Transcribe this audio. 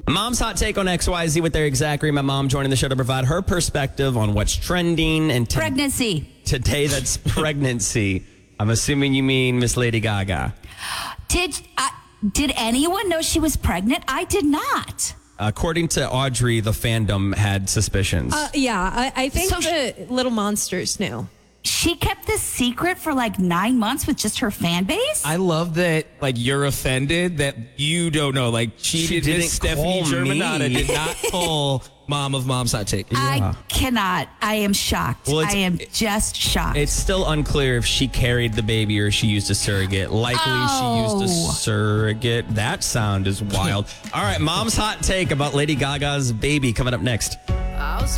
Mom's hot take on XYZ with their exact My mom joining the show to provide her perspective on what's trending. And Pregnancy. Today, that's pregnancy. I'm assuming you mean Miss Lady Gaga. Did anyone know she was pregnant? I did not. According to Audrey, the fandom had suspicions. I think So the Little Monsters knew. She kept this secret for like 9 months with just her fan base? I love that, like, you're offended that you don't know. Like, She didn't didn't Stephanie call Germanata me. did not call Mom of Mom's Hot Take. I cannot. I am shocked. Well, I am just shocked. It's still unclear if she carried the baby or she used a surrogate. Likely she used a surrogate. That sound is wild. All right, Mom's hot take about Lady Gaga's baby coming up next.